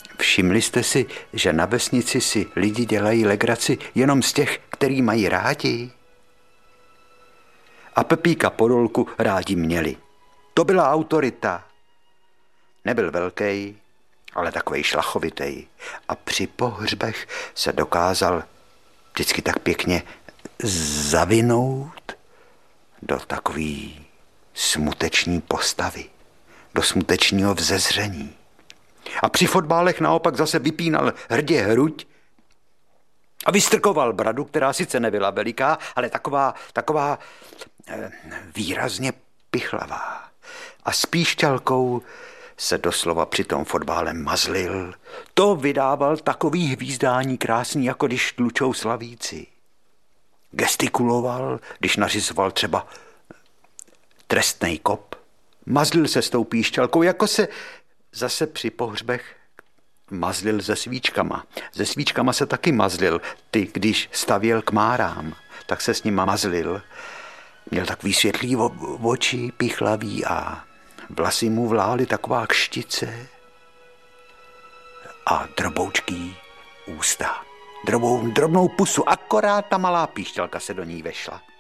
Všimli jste si, že na vesnici si lidi dělají legraci jenom z těch, který mají rádi? A Pepíka Podolku rádi měli. To byla autorita. Nebyl velký, ale takovej šlachovitej. A při pohřbech se dokázal vždycky tak pěkně zavinout do takový smuteční postavy, do smutečního vzezření. A při fotbálech naopak zase vypínal hrdě hruď a vystrkoval bradu, která sice nebyla veliká, ale taková výrazně pichlavá. A s píšťalkou se doslova při tom fotbále mazlil. To vydával takový hvízdání krásný, jako když tlučou slavíci. Gestikuloval, když nařizoval třeba trestnej kop. Mazlil se s tou píšťalkou, jako se zase při pohřbech mazlil se svíčkama. Se svíčkama se taky mazlil. Ty, když stavěl k márám, tak se s nima mazlil. Měl takový světlý oči, pichlavý a vlasy mu vlály taková kštice a droboučký ústa. Drobnou pusu, akorát ta malá píšťalka se do ní vešla.